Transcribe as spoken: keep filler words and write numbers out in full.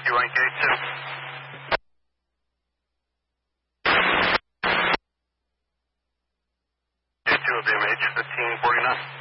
one K two. K two of B M H fifteen forty-nine.